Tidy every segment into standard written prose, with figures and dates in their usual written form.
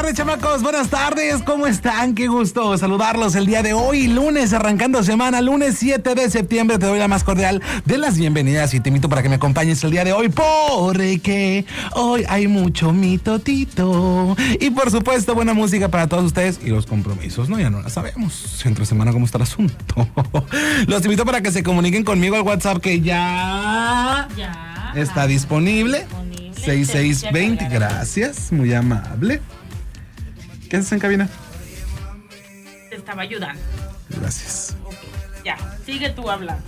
tardes, chamacos, buenas tardes, ¿cómo están? Qué gusto saludarlos el día de hoy, lunes, arrancando semana, lunes 7 de septiembre. Te doy la más cordial de las bienvenidas y te invito para que me acompañes el día de hoy, porque hoy hay mucho mitotito y por supuesto buena música para todos ustedes y los compromisos, ¿no? Ya no la sabemos, entre semana cómo está el asunto. Los invito para que se comuniquen conmigo al WhatsApp que ya está disponible. 6620, gracias, muy amable. ¿Qué haces en cabina? Te estaba ayudando. Gracias. Okay. Ya, sigue tú hablando.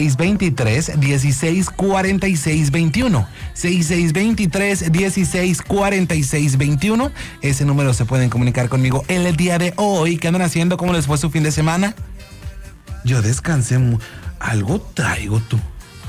6623-164621. 6623-164621. Ese número se pueden comunicar conmigo el día de hoy. ¿Qué andan haciendo? ¿Cómo les fue su fin de semana? Yo descansé. Algo traigo tú.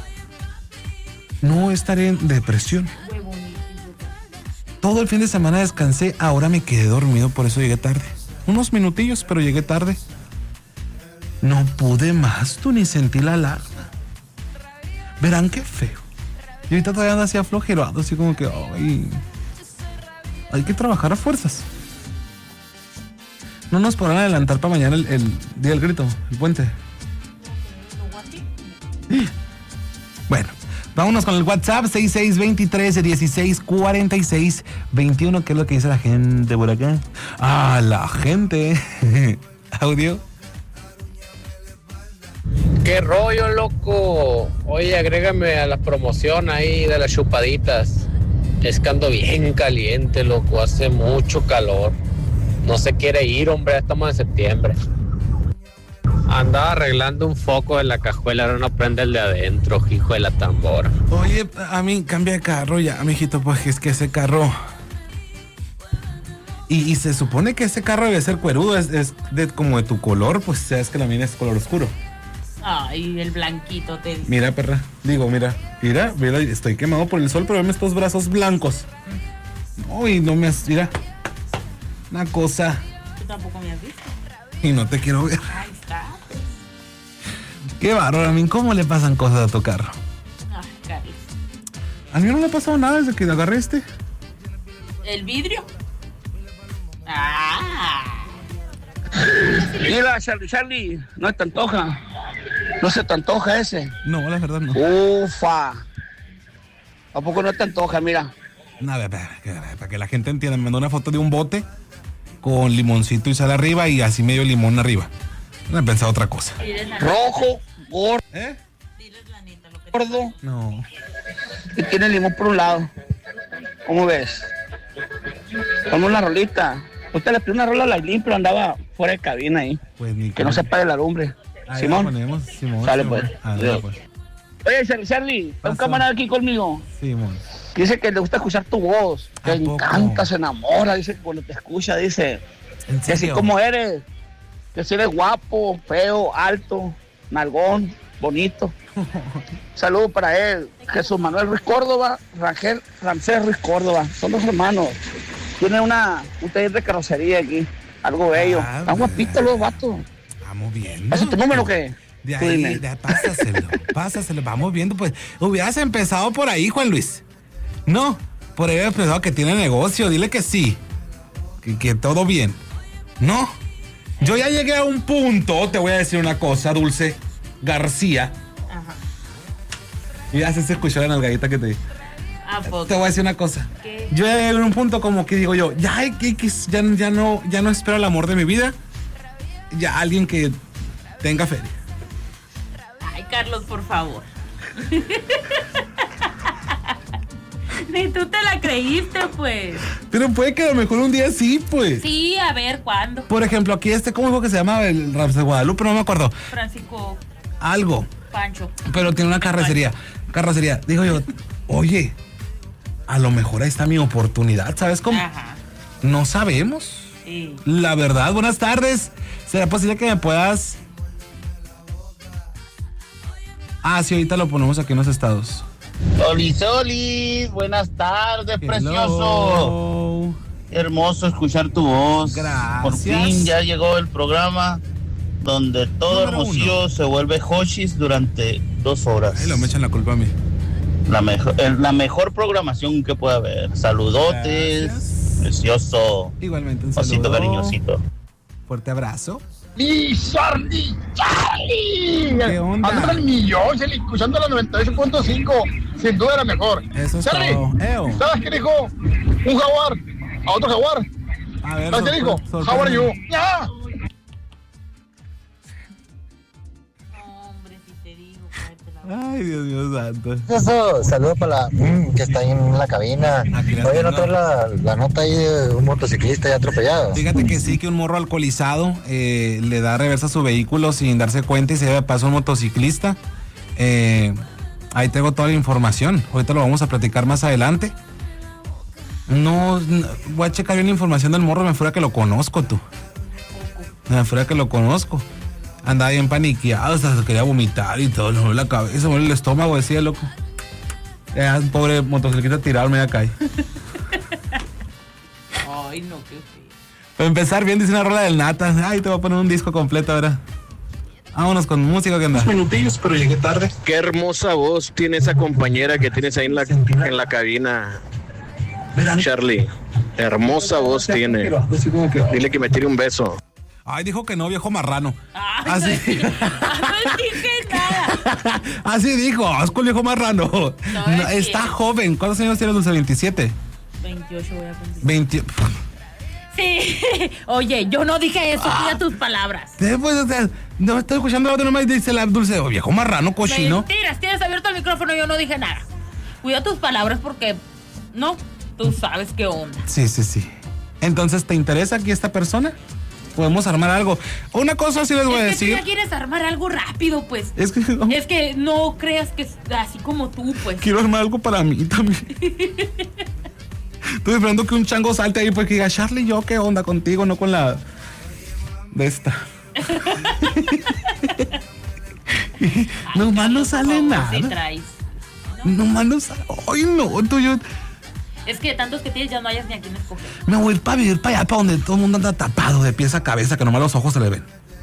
No estaré en depresión. Todo el fin de semana descansé, ahora me quedé dormido, por eso llegué tarde. Unos minutillos, pero llegué tarde. No pude más, tú, ni sentí la alarma. Verán qué feo. Y ahorita todavía ando así aflojerado, así como que, ay, hay que trabajar a fuerzas. No nos podrán adelantar para mañana el día del grito, el puente. Bueno. Vámonos con el WhatsApp 6623-164621. ¿Qué es lo que dice la gente por acá? Ah, la gente. Audio. ¿Qué rollo, loco? Oye, agrégame a la promoción ahí de las chupaditas. Es que ando bien caliente, loco. Hace mucho calor. No se quiere ir, hombre. Ya estamos en septiembre. Andaba arreglando un foco de la cajuela, ahora no prende el de adentro, hijo de la tambora. Oye, a mí cambia de carro ya, mijito, pues es que ese carro... Y se supone que ese carro debe ser cuerudo, es de como de tu color, pues sabes que la mía es color oscuro. Ay, el blanquito te dice. Mira, perra, digo, mira, estoy quemado por el sol, pero veme estos brazos blancos. Uy, no me has... Mira, una cosa... Tú tampoco me has visto. Y no te quiero ver. Ahí está. Qué bárbaro, a mí, ¿cómo le pasan cosas a tu carro? Ay, Carlos. A mí no le ha pasado nada desde que le agarré este. ¿El vidrio? Ah. Mira, Charlie, no te antoja. No se te antoja ese. No, la verdad no. Ufa. ¿A poco no te antoja? Mira. Nada, para que la gente entienda, me mandó una foto de un bote con limoncito y sal arriba y así medio limón arriba. No he pensado otra cosa. Rojo, gordo. Diles la neta, lo que Gordo. No. Y tiene limón por un lado. ¿Cómo ves? Ponme una rolita. Usted le pidió una rola a Lailín, pero andaba fuera de cabina ahí. Pues ni que no se apague la lumbre. ahí Simón. Ponemos, Simón. Sale, Simón. pues. Dale, pues. Oye, Charlie, está un camarada aquí conmigo. Simón. Dice que le gusta escuchar tu voz. Que ¿A le poco? encanta, se enamora. Dice que cuando te escucha, dice ¿En que así serio? como eres. Que si eres guapo, feo, alto, nalgón, bonito. Saludos para él. Jesús Manuel Ruiz Córdoba, Rangel Ramsés Ruiz Córdoba. Son dos hermanos. Tienen un taller de carrocería aquí. Algo bello. Ah, Están guapitos los vatos. Vamos viendo. ¿Ese es tu número o qué? De Tú ahí, dime. pásaselo, vamos viendo, pues. Hubieras empezado por ahí, Juan Luis. No, por ahí hubieras empezado que tiene negocio, dile que sí. Que todo bien. No. Yo ya llegué a un punto, te voy a decir una cosa, Dulce García. Ajá. Y ya se escuchó la nalgadita que te di. ¿A poco? Te voy a decir una cosa. ¿Qué? Yo ya llegué a un punto como que digo yo, ya no espero el amor de mi vida. Ya alguien que tenga feria. Ay, Carlos, por favor. Ni tú te la creíste, pues. Pero puede que a lo mejor un día sí, pues. Sí, a ver, ¿cuándo? Por ejemplo, aquí ¿cómo dijo que se llama? El Raps de Guadalupe, no me acuerdo. Francisco Algo. Pancho. Pero tiene una carrocería. Digo yo, oye, a lo mejor ahí está mi oportunidad, ¿sabes cómo? Ajá. No sabemos. Sí. La verdad, buenas tardes. ¿Será posible que me puedas...? Ah, sí, ahorita lo ponemos aquí en los estados. Solis, buenas tardes, Hello. precioso. Hermoso escuchar tu voz. Gracias. Por fin ya llegó el programa donde todo Número Hermosillo uno. se vuelve Hoshis durante 2 horas. Ay, me echan la culpa a mí. La mejor programación que pueda haber. Saludotes. Gracias. Precioso. Igualmente un Osito saludo. cariñosito. Fuerte abrazo. ¡Mi Charlie! ¿Qué onda? Ando al millón, Charlie, escuchando la 98.5. Sin duda la mejor. Eso es Charlie, todo. Eo. ¿sabes qué dijo un jaguar a otro jaguar? A ver, ¿Sabes qué dijo? How are you? ¡Ya! Hombre, si te digo, cállate la Ay, Dios mío santo. Eso, saludos para la que está ahí en la cabina. Aquí la Oye, tengo. ¿no traes la nota ahí de un motociclista ya atropellado? Fíjate que sí, que un morro alcoholizado le da reversa a su vehículo sin darse cuenta y se lleva de paso a un motociclista. Ahí tengo toda la información. Ahorita lo vamos a platicar más adelante. No, voy a checar bien la información del morro. Me fuera que lo conozco, tú. Me fuera que lo conozco. Andaba bien paniqueado, hasta se quería vomitar y todo. Le duele la cabeza, me duele el estómago, decía loco. Un pobre motociclista tirado, me cae. Ay, no, qué feo. Para empezar bien, dice una rola del Nata. Ay, te voy a poner un disco completo ahora. Vámonos con música, ¿qué onda? Minutillos, pero llegué tarde. Qué hermosa voz tiene esa compañera que tienes ahí en la cabina, Charlie. Hermosa voz tiene. Dile que me tire un beso. Ay, dijo que no, viejo marrano. Ay, Así. no dije nada. Así dijo, asco el viejo marrano. No, es está que- joven. ¿Cuántos años tiene Dulce? 27. 28 voy a cumplir. 20. Sí. Oye, yo no dije eso, cuida tus palabras. Pues, o sea, no estoy escuchando la otra nomás y dice la Dulce, oh, viejo marrano, cochino. Mentiras, tienes abierto el micrófono, yo no dije nada. Cuida tus palabras porque, no, tú sabes qué onda. Sí, sí, sí. Entonces, ¿te interesa aquí esta persona? Podemos armar algo. Una cosa sí les voy a Es que tú decir. ya quieres armar algo rápido, pues. Es que no, Es que no creas que es así como tú, pues. quiero armar algo para mí también. Estoy esperando que un chango salte ahí porque diga, Charlie, ¿yo qué onda contigo? No con la de esta. Nomás no sale nada. Si traes. Nomás no sale. Ay, no, tú yo Es que de tantos que tienes ya no hayas ni a quién escoger. me voy a ir para vivir para allá, para donde todo el mundo anda tapado de pies a cabeza, que nomás los ojos se le ven.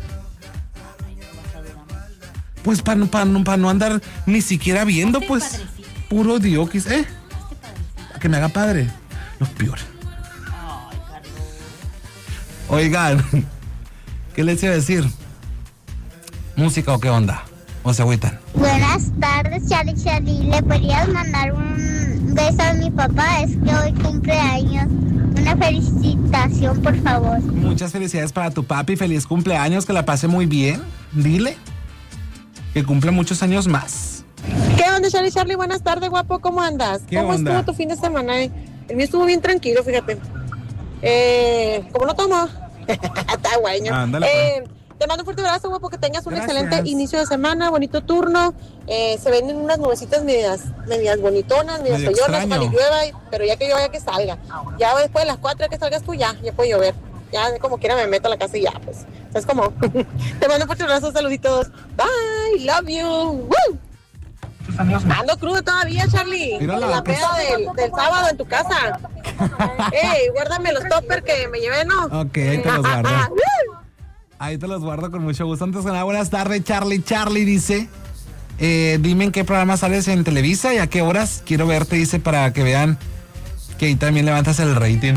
Pues para no andar ni siquiera viendo, Hazte pues. padrecito. Puro dioquis, Hazte padrecito. que me haga padre. Los peores. Ay, Carlos. Oigan, ¿qué les iba a decir? ¿Música o qué onda? ¿O se agüitan? Buenas tardes, Charlie. ¿Le podrías mandar un beso a mi papá? Es que hoy cumpleaños. Una felicitación, por favor. Muchas felicidades para tu papi. Feliz cumpleaños, que la pase muy bien. Dile que cumple muchos años más. ¿Qué onda, Charlie? Buenas tardes, guapo. ¿Cómo andas? ¿Qué ¿Cómo onda? estuvo tu fin de semana? El mío estuvo bien tranquilo, fíjate. ¿Cómo no tomo? Está guaño. Ándale, pues. Te mando un fuerte abrazo, guapo. Que tengas un Gracias. excelente inicio de semana. Bonito turno. Se venden unas nubecitas medias bonitonas, medias Medio feyonas extraño. para que llueva. Pero ya que llueva, ya que salga. Ya después de las 4 que salgas tú, ya puede llover. Ya como quiera me meto a la casa y ya, pues. ¿Sabes cómo? Te mando un fuerte abrazo, saluditos. Bye, love you. Woo. Ando crudo todavía, Charlie. Mírala, La que- peda del sábado en tu casa. Ey, guárdame los toppers que me llevé, ¿no? Ok, ahí te los guardo. Ahí te los guardo con mucho gusto. Antes de nada, buenas tardes, Charlie. Charlie dice, dime en qué programa sales en Televisa y a qué horas. Quiero verte, dice, para que vean que ahí también levantas el rating.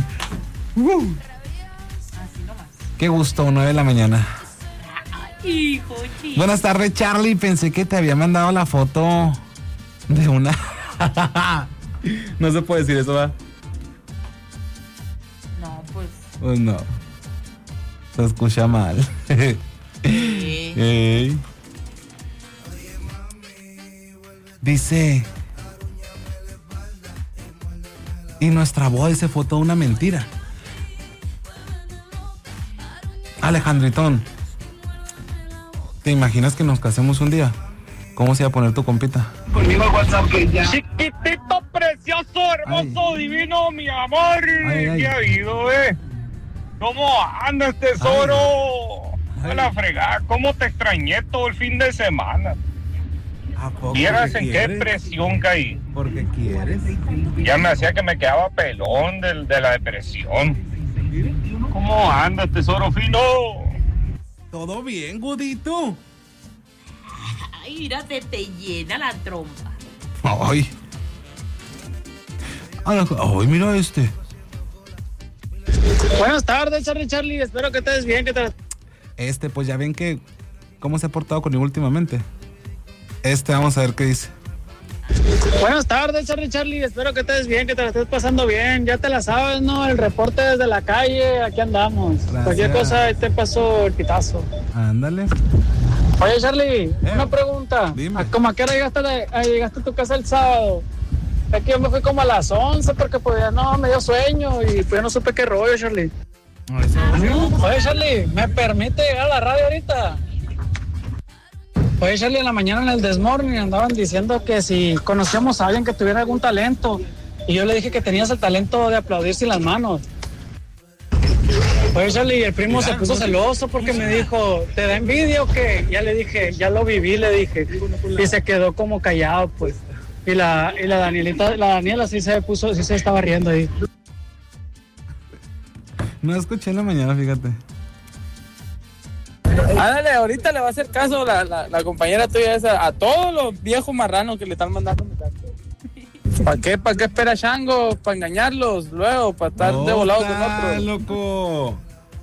Así nomás. Qué gusto, 9 de la mañana. Hijo, chico. Buenas tardes, Charlie. Pensé que te había mandado la foto de una... No se puede decir eso, ¿va? No, pues. Pues no. Se escucha mal. Ey. Dice... Y nuestra boda, dice, fue toda una mentira. Alejandritón, ¿te imaginas que nos casemos un día? ¿Cómo se iba a poner tu compita? Conmigo al WhatsApp que ya. Chiquitito, precioso, hermoso, divino, mi amor. Ay. ¿Qué ha habido, ¿Cómo andas, tesoro? Ay. A la fregada, ¿cómo te extrañé todo el fin de semana? ¿A poco? ¿Vieras ¿Porque en qué quieres? presión caí? ¿Porque quieres? Ya me hacía que me quedaba pelón de la depresión. ¿Cómo andas, tesoro fino? ¿Todo bien, Gudito? Ay, mira, te llena la trompa. Ay. Ay, mira este. Buenas tardes, Charlie. Espero que estés bien. Pues ya ven que cómo se ha portado conmigo últimamente. Vamos a ver qué dice. Buenas tardes, Charlie. Espero que estés bien, que te la estés pasando bien. Ya te la sabes, ¿no? El reporte desde la calle, aquí andamos. Gracias. Cualquier cosa, ahí te paso el pitazo. Ándale. Oye, Charlie, una pregunta. Dime. ¿Cómo a qué hora llegaste a tu casa el sábado? Es que yo me fui como a las 11 porque pues ya no, me dio sueño y pues ya no supe qué rollo, Charlie. Oye, Charlie, ¿me permite llegar a la radio ahorita? Oye, Charlie, en la mañana en el Desmorning andaban diciendo que si conocíamos a alguien que tuviera algún talento. Y yo le dije que tenías el talento de aplaudir sin las manos. Oye, Charlie, el primo se puso celoso porque me dijo, ¿te da envidia o qué? Ya le dije, ya lo viví, le dije. Y se quedó como callado, pues. Y la Daniela sí se estaba riendo ahí. No escuché en la mañana, fíjate. Ándale, ahorita le va a hacer caso la compañera tuya esa a todos los viejos marranos que le están mandando mensajes. ¿Para qué espera Chango? ¿Para engañarlos luego? ¿Para estar de volados con otros? Loco!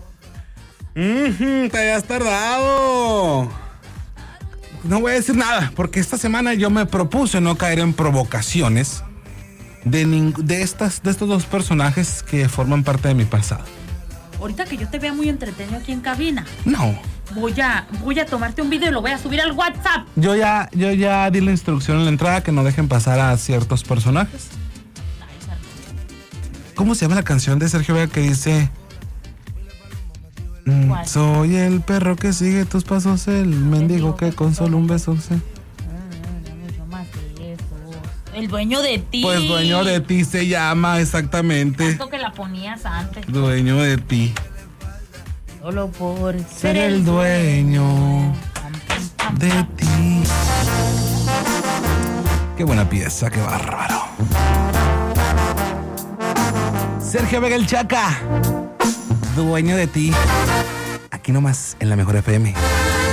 Te habías tardado. No voy a decir nada, porque esta semana yo me propuse no caer en provocaciones de estos dos personajes que forman parte de mi pasado. Ahorita que yo te vea muy entretenido aquí en cabina. No. Voy a tomarte un video y lo voy a subir al WhatsApp. Yo ya di la instrucción en la entrada que no dejen pasar a ciertos personajes. ¿Cómo se llama la canción de Sergio Vega que dice... soy el perro que sigue tus pasos, el mendigo que con solo un beso se... El dueño de ti. Pues dueño de ti se llama, exactamente. Tanto que la ponías antes. Dueño de ti. Solo por ser el dueño de ti. Qué buena pieza, qué bárbaro. Sergio Vega el Chaca. Dueño de ti. Aquí nomás en la Mejor FM.